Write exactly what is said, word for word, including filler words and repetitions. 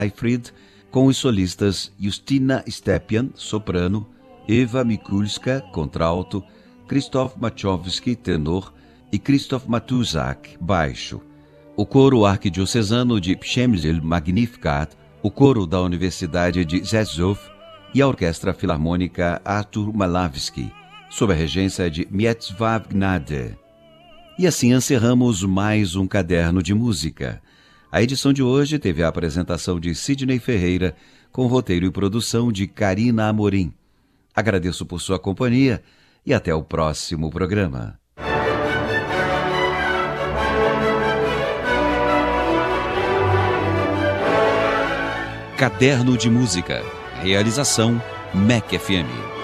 Seyfried, com os solistas Justina Stepien, soprano, Eva Mikulska, contralto, Krzysztof Machowski, tenor, e Krzysztof Matuzak, baixo. O coro arquidiocesano de Przemysl Magnificat, o coro da Universidade de Rzeszów e a Orquestra Filarmônica Artur Malawski, sob a regência de Mieczysław Gnade. E assim encerramos mais um Caderno de Música. A edição de hoje teve a apresentação de Sidney Ferreira, com roteiro e produção de Karina Amorim. Agradeço por sua companhia e até o próximo programa. Caderno de Música. Realização M E C F M.